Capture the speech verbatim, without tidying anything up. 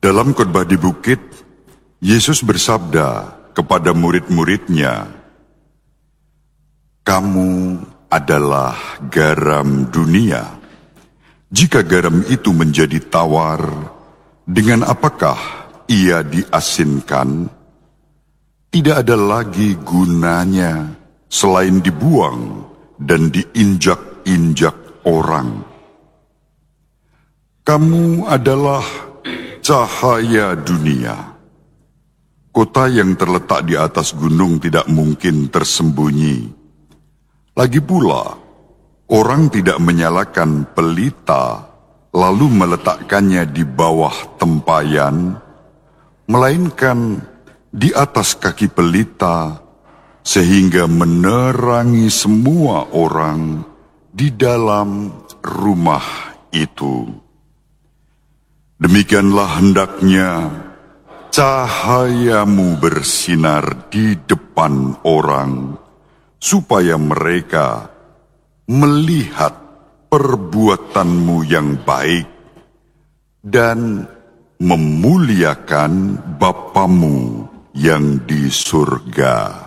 Dalam khotbah di bukit, Yesus bersabda kepada murid-muridnya, "Kamu adalah garam dunia. Jika garam itu menjadi tawar, dengan apakah ia diasinkan? Tidak ada lagi gunanya selain dibuang dan diinjak-injak orang. Kamu adalah cahaya dunia. Kota yang terletak di atas gunung tidak mungkin tersembunyi. Lagi pula, orang tidak menyalakan pelita lalu meletakkannya di bawah tempayan, melainkan di atas kaki pelita, sehingga menerangi semua orang di dalam rumah itu. Demikianlah hendaknya cahayamu bersinar di depan orang, supaya mereka melihat perbuatanmu yang baik dan memuliakan Bapamu yang di surga."